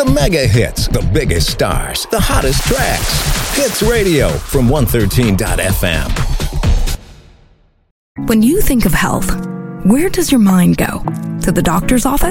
mega hits, the biggest stars, the hottest tracks. Hits Radio from 113.fm. When you think of health, where does your mind go? To the doctor's office?